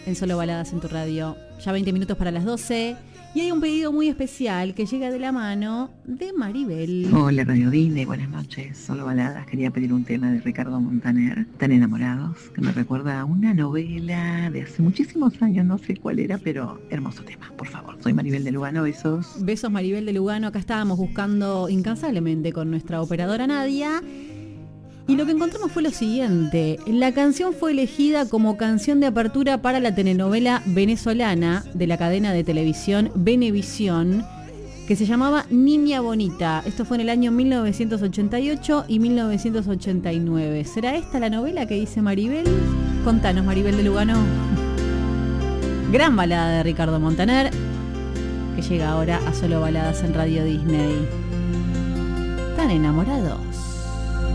en Solo Baladas en tu radio. Ya 20 minutos para las 12. Y hay un pedido muy especial que llega de la mano de Maribel. Hola Radio Disney, buenas noches. Solo Baladas. Quería pedir un tema de Ricardo Montaner, Tan enamorados, que me recuerda a una novela de hace muchísimos años, no sé cuál era, pero hermoso tema, por favor. Soy Maribel de Lugano, besos. Besos Maribel de Lugano. Acá estábamos buscando incansablemente con nuestra operadora Nadia. Y lo que encontramos fue lo siguiente: la canción fue elegida como canción de apertura para la telenovela venezolana de la cadena de televisión Venevisión, que se llamaba Niña Bonita. Esto fue en el año 1988 y 1989. ¿Será esta la novela que dice Maribel? Contanos, Maribel de Lugano. Gran balada de Ricardo Montaner, que llega ahora a Solo Baladas en Radio Disney. Tan enamorado.